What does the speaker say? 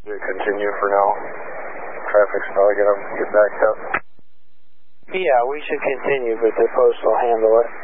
Continue for now. Traffic's probably going to get backed up. Yeah, we should continue, but the post will handle it.